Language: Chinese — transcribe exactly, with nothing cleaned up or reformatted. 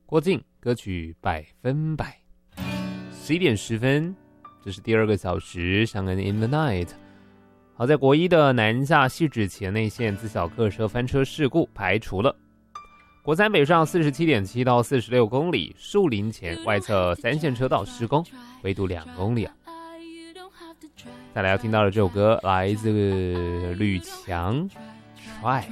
郭靖歌曲百分百。十一点十分，这是第二个小时，上恩 In the Night。好在国一的南下汐止前内线自小客车翻车事故排除了。国三北上 四十七点七 到四十六公里，树林前外侧三线车道施工，围堵两公里啊。再来要听到的这首歌来自吕强 Try。